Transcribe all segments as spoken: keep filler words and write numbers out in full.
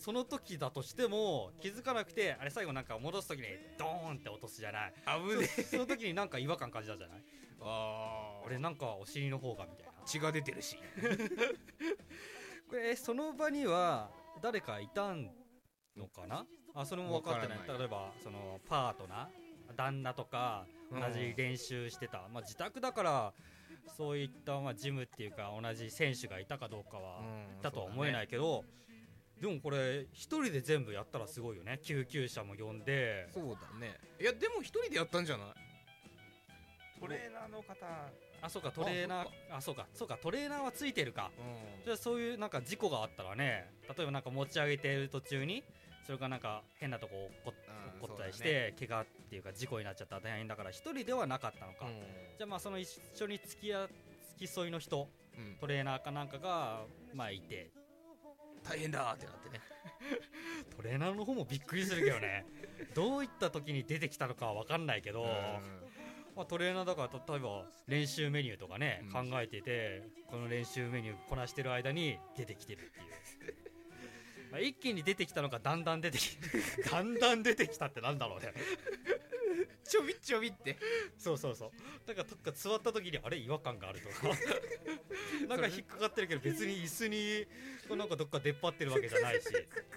その時だとしても気づかなくて、あれ最後なんか戻す時にドーンって落とすじゃない。 危ねその時になんか違和感感じたじゃない。 あ俺なんかお尻の方がみたいな。 血が出てるしこれその場には誰かいたのかな。あ、それも分かってない。 分からない例えばそのパートナー旦那とか同じ練習してた、まあ、自宅だからそういった、まあ、ジムっていうか同じ選手がいたかどうかは、 うんいたとは思えないけど、でもこれ一人で全部やったらすごいよね。救急車も呼んで。 そうだね。いやでも一人でやったんじゃない。 トレーナーの方、 あ、そうかトレーナー、あ、そうかそうかトレーナーはついてるか。 うんじゃあそういうなんか事故があったらね、例えばなんか持ち上げてる途中にそれがなんか変なとこ落っこうん落っこったりしそうだて、怪我っていうか事故になっちゃったら大変だから一人ではなかったのか、 うんじゃあまあその一緒に付き合付き添いの人、 うんトレーナーかなんかがまあいて、 大変だーってなってね。 トレーナーの方もびっくりするけどねどういった時に出てきたのかは分かんないけど、まあ、トレーナーだから例えば練習メニューとかね、 うん考えててこの練習メニューこなしてる間に出てきてるっていうまあ一気に出てきたのかだんだん出てきだんだん出てきたってなんだろうねちょびっちょびってそうそうそう。だからどっか座った時にあれ違和感があるとかなんか引っかかってるけど別に椅子にこうなんかどっか出っ張ってるわけじゃないし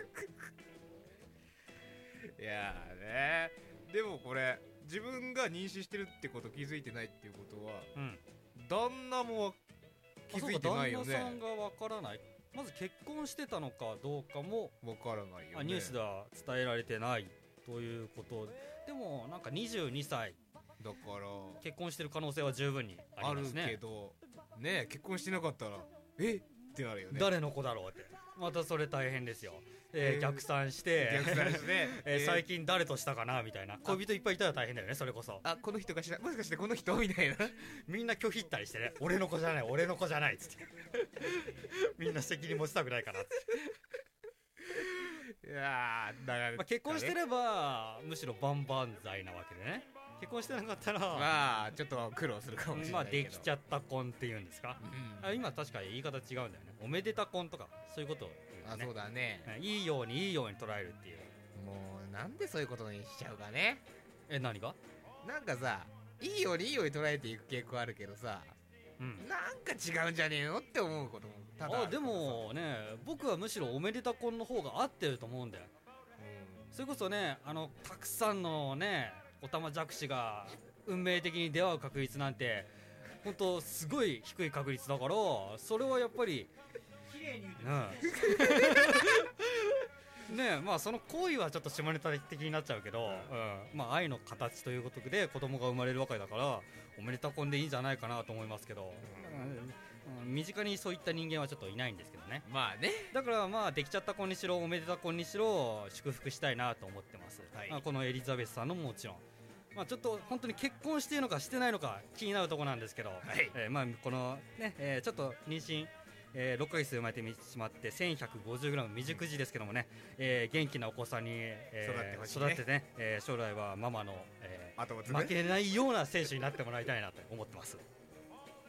いやーね。でもこれ自分が妊娠してるってこと気づいてないっていうことはうん旦那も気づいてないよね。 あ、そうか旦那さんがわからない。まず結婚してたのかどうかも、 わからないよね。 あニュースでは伝えられてないということでもなんかにじゅうにさいだから結婚してる可能性は十分にああるりますね。 けどね、結婚してなかったらえってなるよね。 誰の子だろうってまたそれ大変ですよ、えーえー逆算して逆算してえーえー最近誰としたかなみたいな。恋人いっぱいいたら大変だよね。それこそあこの人がしらもしかしてこの人みたいなみんな拒否ったりしてね、俺の子じゃない俺の子じゃないっつってみんな責任持ちたくないからっつっていやーだから、 まあ、結婚してればむしろ万々歳なわけでね。結婚してなかったらまあちょっと苦労するかもしれまあないけど、 できちゃった婚っていうんですか、 うんあ今確かに言い方違うんだよね。おめでた婚とかそういうことを言うよね。 あそうだね。 いいようにいいように捉えるっていう。 もうなんでそういうことにしちゃうかね。 え何が。 なんかさいいようにいいように捉えていく傾向あるけどさ、 うんなんか違うんじゃねえのって思うこともただあでもね僕はむしろおめでた婚の方が合ってると思うんだよ。それこそねあのたくさんのねおたまじゃくしが運命的に出会う確率なんて本当すごい低い確率だから、それはやっぱり綺麗に言うてうんねえまあその行為はちょっと下ネタ的になっちゃうけど、うんまあ愛の形ということで子供が生まれるわけだからおめでた婚でいいんじゃないかなと思いますけど、うんうん身近にそういった人間はちょっといないんですけどね。 まあね。 だからまあできちゃった婚にしろおめでた婚にしろ祝福したいなと思ってます、 はいまあこのエリザベスさんのももちろん、まあ、ちょっと本当に結婚しているのかしてないのか気になるところなんですけど、 いえーまあこのね、えーちょっと妊娠、えーろっかげつで生まれてしまって せんひゃくごじゅうグラム 未熟児ですけどもね、えー元気なお子さんに、えー育ってほしいね育ってね、えー将来はママの、えーあともつね負けないような選手になってもらいたいなと思ってます。